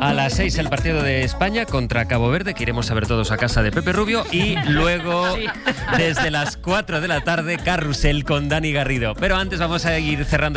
A las 6 el partido de España contra Cabo Verde, que iremos a ver todos a casa de Pepe Rubio. Y luego, desde las 4 de la tarde, Carrusel con Dani Garrido. Pero antes vamos a ir cerrando